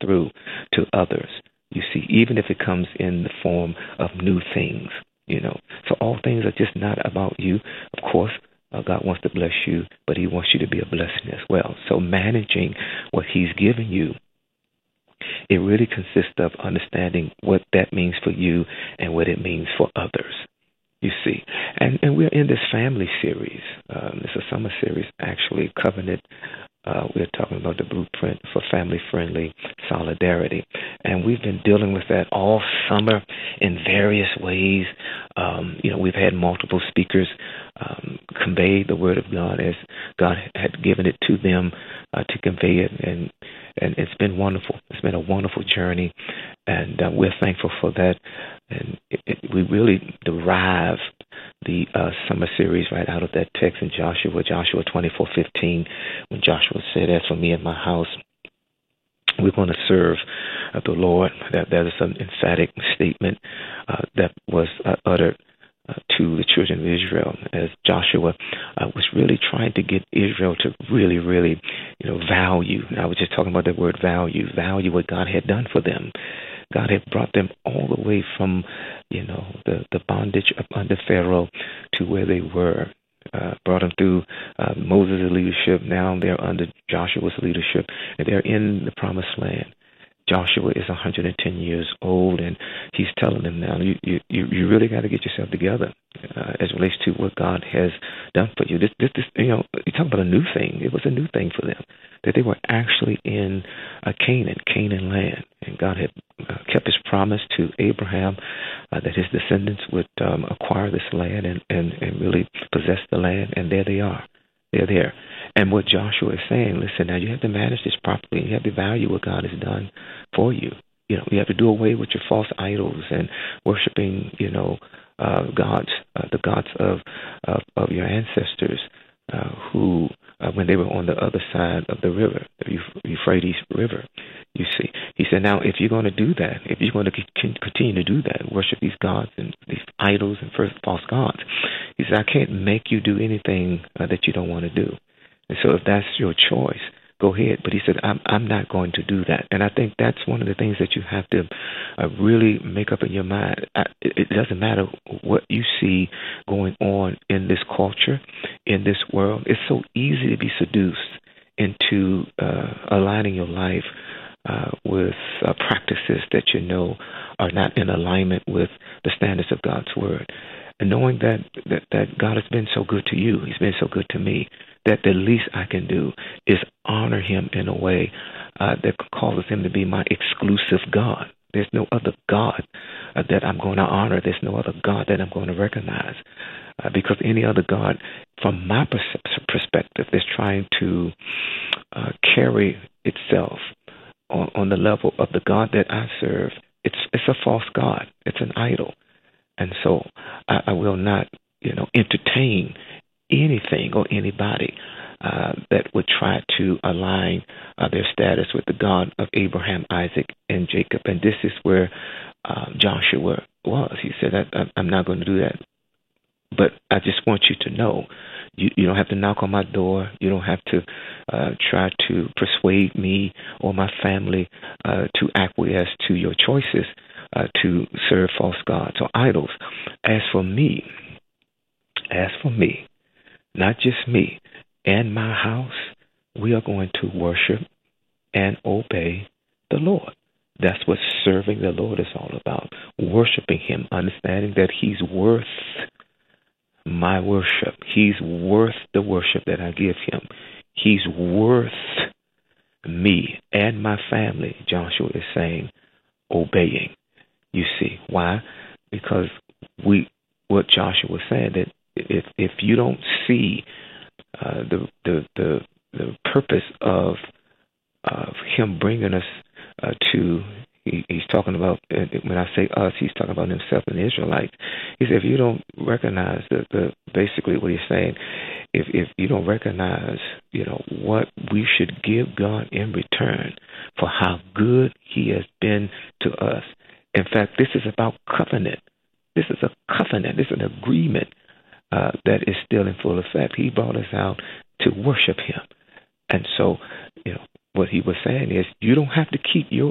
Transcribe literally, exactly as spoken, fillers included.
through to others. You see, even if it comes in the form of new things, you know. So all things are just not about you. Of course, uh, God wants to bless you, but he wants you to be a blessing as well. So managing what he's given you, it really consists of understanding what that means for you and what it means for others. You see, and, and we're in this family series. Um, it's a summer series, actually, Covenant. Uh, we're talking about the blueprint for family-friendly solidarity. And we've been dealing with that all summer in various ways. Um, you know, we've had multiple speakers um, convey the word of God as God had given it to them uh, to convey it. And, and it's been wonderful. It's been a wonderful journey. And uh, we're thankful for that. And it, it, we really derived the uh, summer series right out of that text in Joshua, Joshua twenty-four fifteen, when Joshua said, "As for me and my house, we're going to serve uh, the Lord." That that is an emphatic statement uh, that was uh, uttered uh, to the children of Israel as Joshua uh, was really trying to get Israel to really, really, you know, value. Now, I was just talking about the word value, value what God had done for them. God had brought them all the way from, you know, the, the bondage up under Pharaoh to where they were. Uh, brought them through uh, Moses' leadership. Now they're under Joshua's leadership, and they're in the promised land. Joshua is one hundred ten years old, and he's telling them now, you you, you really got to get yourself together uh, as it relates to what God has done for you. This, this, this, you know, you talk about a new thing. It was a new thing for them, that they were actually in uh, Canaan, Canaan land, and God had uh, kept his promise to Abraham uh, that his descendants would um, acquire this land and, and, and really possess the land, and there they are. They're there. And what Joshua is saying, listen, now you have to manage this properly. You have to value what God has done for you. You know, you have to do away with your false idols and worshiping, you know, uh, gods, uh, the gods of, of, of your ancestors uh, who, uh, when they were on the other side of the river, the Euphrates River, you see. He said, now, if you're going to do that, if you're going to continue to do that, worship these gods and these idols and first false gods, he said, I can't make you do anything uh, that you don't want to do. And so if that's your choice, go ahead. But he said, I'm, I'm not going to do that. And I think that's one of the things that you have to uh, really make up in your mind. I, it, it doesn't matter what you see going on in this culture, in this world. It's so easy to be seduced into uh, aligning your life uh, with uh, practices that you know are not in alignment with the standards of God's word. And knowing that, that, that God has been so good to you, he's been so good to me, that the least I can do is honor him in a way uh, that causes him to be my exclusive God. There's no other God uh, that I'm going to honor. There's no other God that I'm going to recognize. Uh, because any other God, from my pers- perspective, is trying to uh, carry itself on, on the level of the God that I serve. It's it's a false God. It's an idol. And so I, I will not, you know, entertain anything or anybody uh, that would try to align uh, their status with the God of Abraham, Isaac, and Jacob. And this is where uh, Joshua was. He said, I, I'm not going to do that. But I just want you to know, you, you don't have to knock on my door. You don't have to uh, try to persuade me or my family uh, to acquiesce to your choices uh, to serve false gods or idols. As for me, as for me, not just me and my house, we are going to worship and obey the Lord. That's what serving the Lord is all about. Worshiping him, understanding that he's worth my worship. He's worth the worship that I give him. He's worth me and my family, Joshua is saying, obeying. You see, why? Because we, what Joshua was saying, that if if you don't see uh, the, the the the purpose of of him bringing us uh, to, he, he's talking about, when I say us, he's talking about himself and the Israelites. He said, if you don't recognize the, the basically what he's saying, if if you don't recognize, you know, what we should give God in return for how good he has been to us. In fact, this is about covenant. This is a covenant. This is an agreement uh, that is still in full effect. He brought us out to worship him. And so, you know, what he was saying is, you don't have to keep your